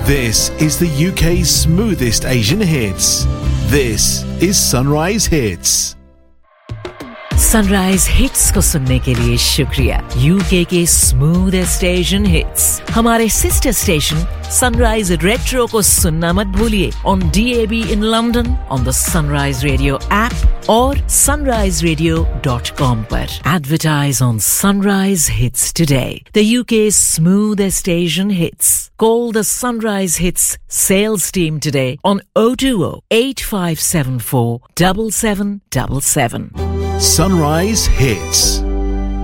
This is the UK's smoothest Asian hits. This is Sunrise Hits. Sunrise hits को सुनने के लिए शुक्रिया। यूके के स्मूथेस्ट एशियन हिट्स हमारे सिस्टर स्टेशन सनराइज रेट्रो को सुनना मत भूलिए on DAB in London, on the sunrise radio app और sunriseradio.com पर। Advertise on Sunrise Hits today. The UK's smoothest Asian hits. Call the Sunrise Hits sales team today on 020 8574 7777. Sunrise Hits.